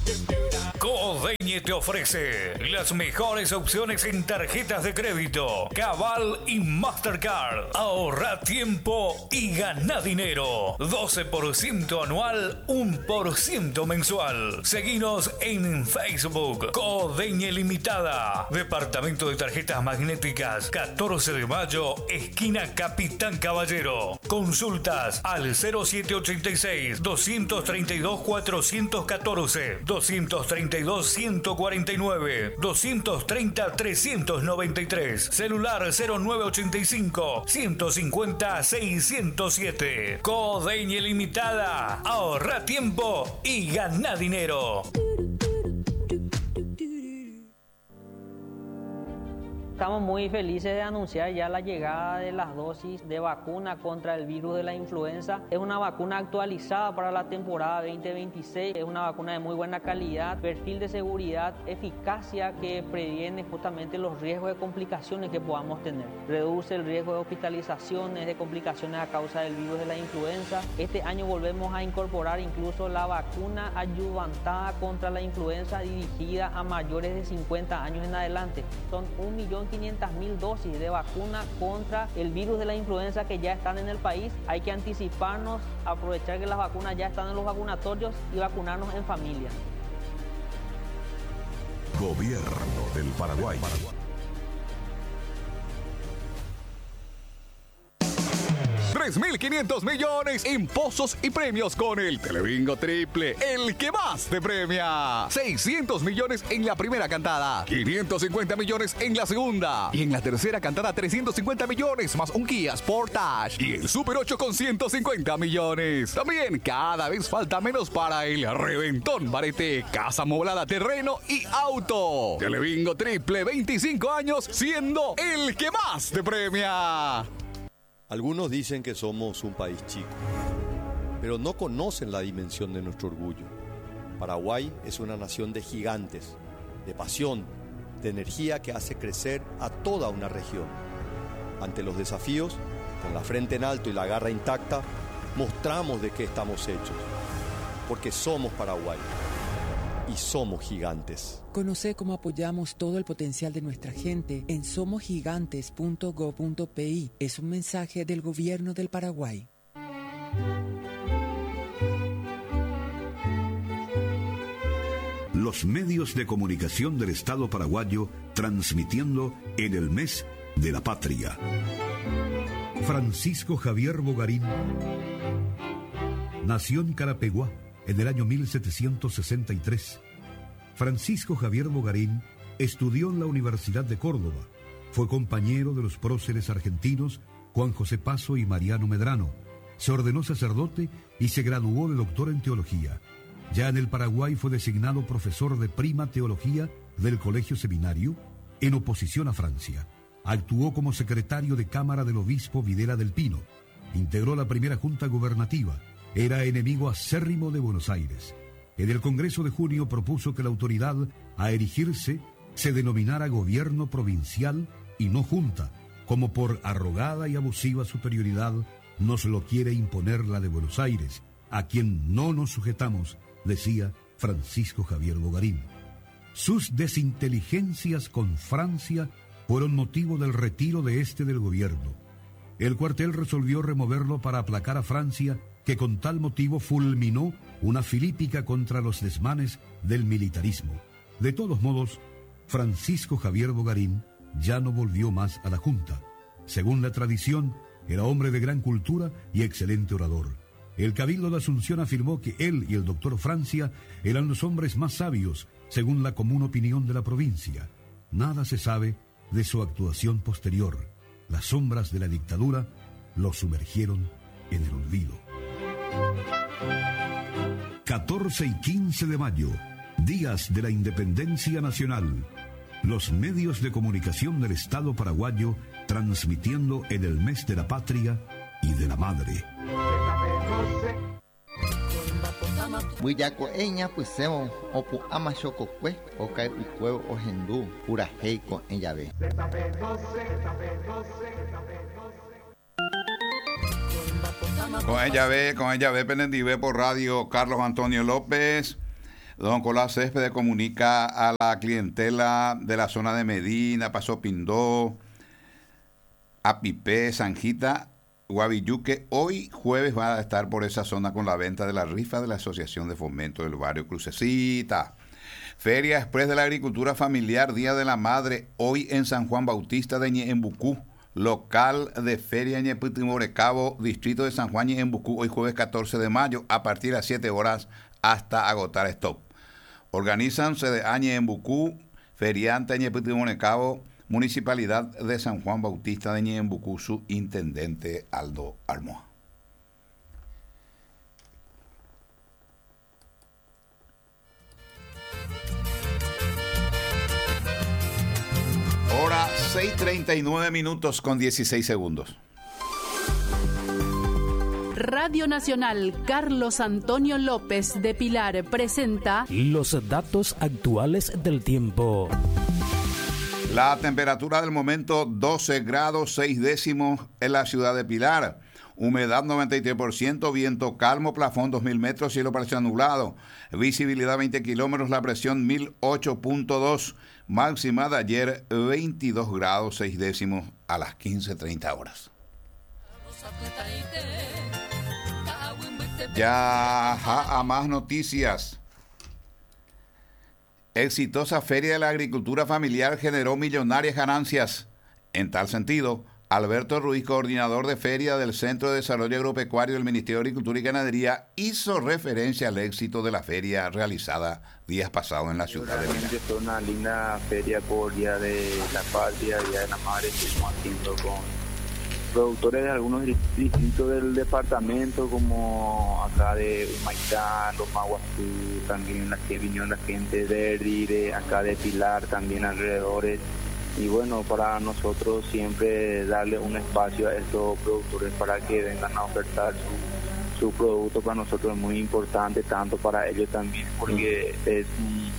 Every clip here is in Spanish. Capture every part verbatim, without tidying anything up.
Codeñe te ofrece las mejores opciones en tarjetas de crédito, Cabal y Mastercard. Ahorra tiempo y gana dinero. doce por ciento anual, uno por ciento mensual. Seguinos en Facebook. Codeñe Limitada. Departamento de Tarjetas Magnéticas, catorce de mayo, esquina Capitán Caballero. Consultas al cero siete ochenta y seis, doscientos treinta y dos, cuatrocientos catorce, doscientos treinta y dos, ciento cuarenta y nueve, doscientos treinta, trescientos noventa y tres. Celular cero nueve ochenta y cinco, ciento cincuenta, seiscientos siete. Codeñe Limitada. Ahorra tiempo y gana dinero. Estamos muy felices de anunciar ya la llegada de las dosis de vacuna contra el virus de la influenza. Es una vacuna actualizada para la temporada veinte veintiséis. Es una vacuna de muy buena calidad, perfil de seguridad, eficacia que previene justamente los riesgos de complicaciones que podamos tener. Reduce el riesgo de hospitalizaciones, de complicaciones a causa del virus de la influenza. Este año volvemos a incorporar incluso la vacuna adyuvantada contra la influenza dirigida a mayores de cincuenta años en adelante. Son un millón quinientas mil dosis de vacuna contra el virus de la influenza que ya están en el país. Hay que anticiparnos, aprovechar que las vacunas ya están en los vacunatorios y vacunarnos en familia. Gobierno del Paraguay. tres mil quinientos millones en pozos y premios con el Telebingo Triple, el que más te premia. seiscientos millones en la primera cantada, quinientos cincuenta millones en la segunda y en la tercera cantada trescientos cincuenta millones más un Kia Sportage y el Super ocho con ciento cincuenta millones. También cada vez falta menos para el reventón barete, casa moblada, terreno y auto. Telebingo Triple, veinticinco años siendo el que más te premia. Algunos dicen que somos un país chico, pero no conocen la dimensión de nuestro orgullo. Paraguay es una nación de gigantes, de pasión, de energía que hace crecer a toda una región. Ante los desafíos, con la frente en alto y la garra intacta, mostramos de qué estamos hechos, porque somos Paraguay y somos gigantes. Conoce cómo apoyamos todo el potencial de nuestra gente en somos gigantes punto gob punto pi. Es un mensaje del Gobierno del Paraguay. Los medios de comunicación del Estado paraguayo transmitiendo en el mes de la patria. Francisco Javier Bogarín nació en Carapeguá en el año mil setecientos sesenta y tres. Francisco Javier Bogarín estudió en la Universidad de Córdoba. Fue compañero de los próceres argentinos Juan José Paso y Mariano Medrano. Se ordenó sacerdote y se graduó de doctor en teología. Ya en el Paraguay fue designado profesor de prima teología del Colegio Seminario en oposición a Francia. Actuó como secretario de Cámara del obispo Videla del Pino. Integró la primera junta gubernativa. Era enemigo acérrimo de Buenos Aires. En el Congreso de junio propuso que la autoridad a erigirse se denominara gobierno provincial y no junta, como por arrogada y abusiva superioridad nos lo quiere imponer la de Buenos Aires, a quien no nos sujetamos, decía Francisco Javier Bogarín. Sus desinteligencias con Francia fueron motivo del retiro de este del gobierno. El cuartel resolvió removerlo para aplacar a Francia, que con tal motivo fulminó una filípica contra los desmanes del militarismo. De todos modos, Francisco Javier Bogarín ya no volvió más a la Junta. Según la tradición, era hombre de gran cultura y excelente orador. El Cabildo de Asunción afirmó que él y el doctor Francia eran los hombres más sabios, según la común opinión de la provincia. Nada se sabe de su actuación posterior. Las sombras de la dictadura lo sumergieron en el olvido. catorce y quince de mayo, días de la Independencia Nacional. Los medios de comunicación del Estado paraguayo transmitiendo en el mes de la patria y de la madre. Buyaco eña puseo opu ama chococue o cae uicueo o hendú pura heico en llave. Con ella ve, con ella ve Penendive por radio Carlos Antonio López. Don Colás Céspedes comunica a la clientela de la zona de Medina, Paso Pindó, Apipé, Sanjita, Guavilluque. Hoy jueves va a estar por esa zona con la venta de la rifa de la Asociación de Fomento del Barrio Crucecita. Feria Express de la Agricultura Familiar, Día de la Madre, hoy en San Juan Bautista de Ñeembucú. Local de Feria Ñeputimorcabo, Distrito de San Juan Ñeembucú, hoy jueves catorce de mayo, a partir de las siete horas hasta agotar stock. Organizan sede Ñeembucú, Feriante Ñeputimorcabo, Municipalidad de San Juan Bautista de Ñeembucú, su intendente Aldo Armoa. Hora seis treinta y nueve minutos con dieciséis segundos. Radio Nacional Carlos Antonio López de Pilar presenta los datos actuales del tiempo. La temperatura del momento doce grados seis décimos en la ciudad de Pilar. Humedad noventa y tres por ciento, viento calmo, plafón dos mil metros, cielo parcial nublado. Visibilidad veinte kilómetros, la presión mil ocho punto dos. Máxima de ayer veintidós grados seis décimos a las quince treinta horas. Ya a más noticias. Exitosa Feria de la Agricultura Familiar generó millonarias ganancias. En tal sentido, Alberto Ruiz, coordinador de feria del Centro de Desarrollo Agropecuario del Ministerio de Agricultura y Ganadería, hizo referencia al éxito de la feria realizada días pasados en la ciudad de Pilar. Fue una linda feria por Día de la Patria, Día de la Madre, que estamos haciendo con productores de algunos distritos del departamento, como acá de Humaitá, Los Maguazú, también la que vinieron la gente de de acá de Pilar, también alrededores. Y bueno, para nosotros siempre darle un espacio a estos productores para que vengan a ofertar su, su producto, para nosotros es muy importante, tanto para ellos también, porque mm. es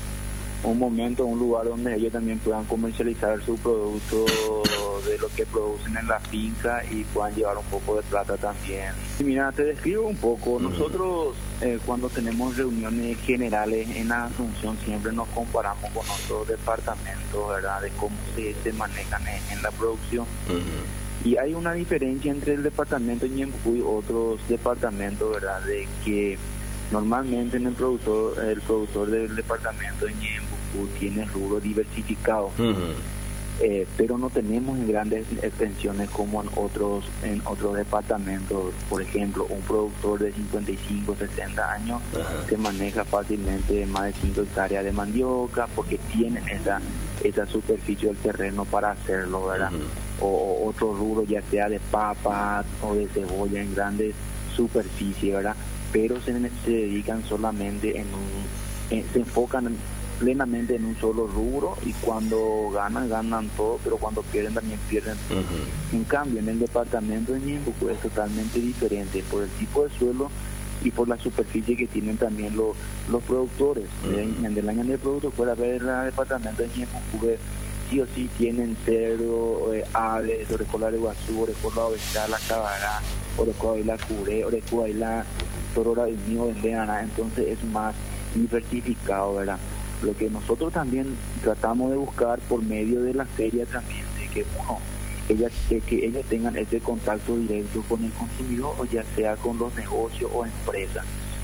un, un momento, un lugar donde ellos también puedan comercializar su producto de lo que producen en la finca y puedan llevar un poco de plata también. Y mira, te describo un poco. Nosotros eh, cuando tenemos reuniones generales en la Asunción siempre nos comparamos con otros departamentos, ¿verdad? De cómo se, se manejan en, en la producción. Uh-huh. Y hay una diferencia entre el departamento de Ñeembucú y otros departamentos, ¿verdad? De que normalmente en el productor, el productor del departamento de Ñeembucú tiene rubro diversificado. Uh-huh. Eh, pero no tenemos en grandes extensiones como en otros en otros departamentos. Por ejemplo, un productor de cincuenta y cinco, sesenta años uh-huh. se maneja fácilmente más de cinco hectáreas de mandioca porque tienen esa esa superficie del terreno para hacerlo, ¿verdad? Uh-huh. O, o otro rubro, ya sea de papas o de cebolla en grandes superficies, ¿verdad? Pero se, se dedican solamente en un en, se enfocan en plenamente en un solo rubro y cuando ganan, ganan todo, pero cuando pierden también pierden. Uh-huh. En cambio, en el departamento de Ñeembucú es totalmente diferente por el tipo de suelo y por la superficie que tienen también los, los productores. Uh-huh. En el año de producto fuera a ver el departamento de Ñeembucú, sí o sí tienen cerdo, eh, aves, orecola de guazú, orecola oveja, la cabará, orecola y la curé, orecola y la torora del mío vendeana, entonces es más diversificado, ¿verdad? Lo que nosotros también tratamos de buscar por medio de la feria también, de que bueno, ellas, de que ellos tengan ese contacto directo con el consumidor, o ya sea con los negocios o empresas,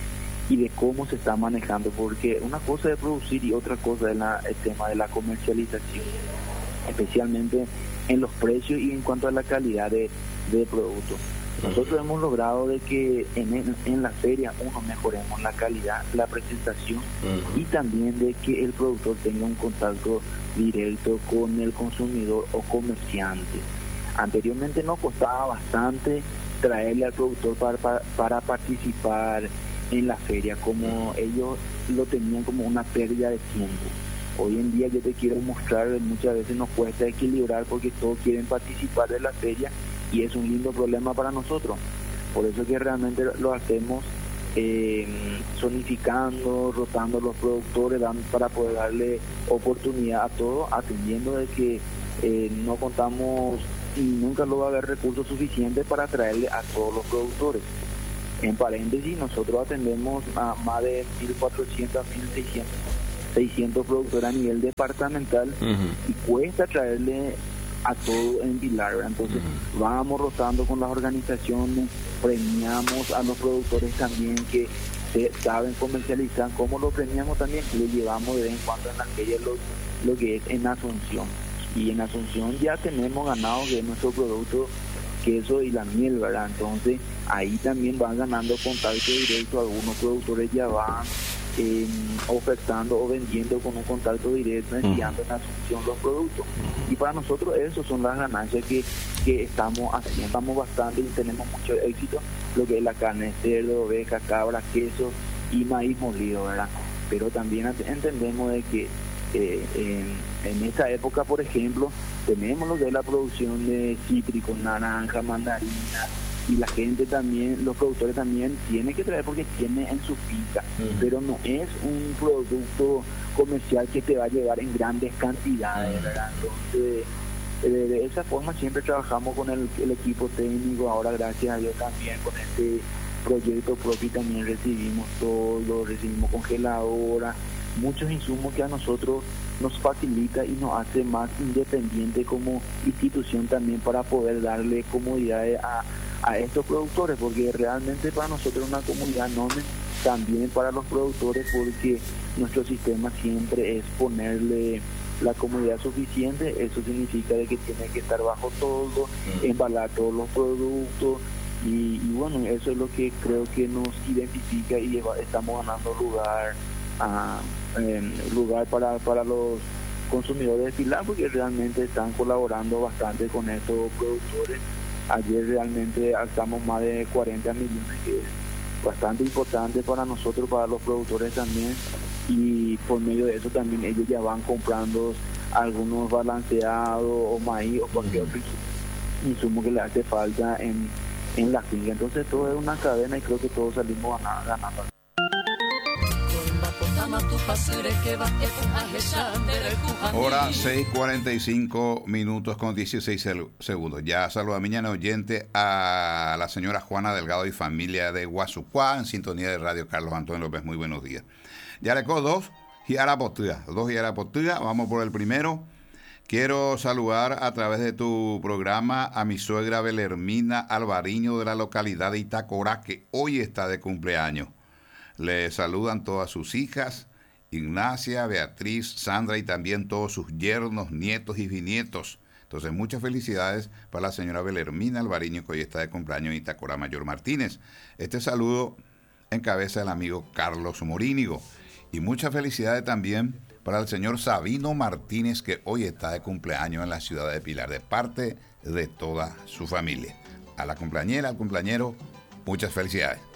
y de cómo se está manejando, porque una cosa es producir y otra cosa es la, el tema de la comercialización, especialmente en los precios y en cuanto a la calidad de, de productos. Nosotros hemos logrado de que en, en la feria uno mejoremos la calidad, la presentación uh-huh. y también de que el productor tenga un contacto directo con el consumidor o comerciante. Anteriormente nos costaba bastante traerle al productor para, para, para participar en la feria, como uh-huh. ellos lo tenían como una pérdida de tiempo. Hoy en día yo te quiero mostrar, muchas veces nos cuesta equilibrar porque todos quieren participar de la feria y es un lindo problema para nosotros. Por eso que realmente lo hacemos eh, zonificando, rotando los productores, dando, para poder darle oportunidad a todos, atendiendo de que eh, no contamos y nunca lo va a haber recursos suficientes para traerle a todos los productores. En paréntesis, nosotros atendemos a más de mil cuatrocientos, mil seiscientos productores a nivel departamental, uh-huh. y cuesta traerle a todo en Pilar, ¿verdad? Entonces uh-huh. vamos rotando con las organizaciones, premiamos a los productores también que se saben comercializar. ¿Cómo lo premiamos también? Le llevamos de vez en cuando en aquella lo, lo que es en Asunción, y en Asunción ya tenemos ganado que es nuestro producto queso y la miel, ¿verdad? Entonces ahí también van ganando contacto directo, algunos productores ya van eh, ofertando o vendiendo con un contacto directo, enviando en Asunción los productos, y para nosotros eso son las ganancias que, que estamos haciendo. Estamos bastante y tenemos mucho éxito, lo que es la carne de cerdo, oveja, cabra, queso y maíz molido, ¿verdad? Pero también entendemos de que eh, en, en esta época, por ejemplo, tenemos lo que es la producción de cítricos, naranja, mandarina, y la gente también, los productores también tienen que traer porque tiene en su finca, uh-huh. pero no es un producto comercial que te va a llevar en grandes cantidades, ¿verdad? Entonces, de, de esa forma siempre trabajamos con el, el equipo técnico. Ahora, gracias a Dios, también con este proyecto propio también recibimos todo, recibimos congeladora, muchos insumos que a nosotros nos facilita y nos hace más independiente como institución también, para poder darle comodidades a, a estos productores, porque realmente para nosotros es una comunidad enorme, también para los productores, porque nuestro sistema siempre es ponerle la comodidad suficiente. Eso significa de que tiene que estar bajo todo, embalar todos los productos, y, y bueno, eso es lo que creo que nos identifica, y lleva, estamos ganando lugar a eh, lugar para, para los consumidores de Pilar, porque realmente están colaborando bastante con estos productores. Ayer realmente alzamos más de cuarenta millones, que es bastante importante para nosotros, para los productores también, y por medio de eso también ellos ya van comprando algunos balanceados o maíz o cualquier otro insumo que le hace falta en, en la finca. Entonces todo es una cadena y creo que todos salimos ganando. Hora seis cuarenta y cinco minutos con dieciséis segundos. Ya saluda mañana oyente a la señora Juana Delgado y familia de Guasucuá, en sintonía de Radio Carlos Antonio López. Muy buenos días. Ya le cojo dos Giarapotuga, dos Giarapotuga. Vamos por el primero. Quiero saludar a través de tu programa a mi suegra Belermina Alvariño, de la localidad de Itacorá, que hoy está de cumpleaños. Le saludan todas sus hijas, Ignacia, Beatriz, Sandra, y también todos sus yernos, nietos y bisnietos. Entonces, muchas felicidades para la señora Belermina Alvariño, que hoy está de cumpleaños en Itacorá Mayor Martínez. Este saludo encabeza el amigo Carlos Morínigo. Y muchas felicidades también para el señor Sabino Martínez, que hoy está de cumpleaños en la ciudad de Pilar, de parte de toda su familia. A la cumpleañera, al cumpleañero, muchas felicidades.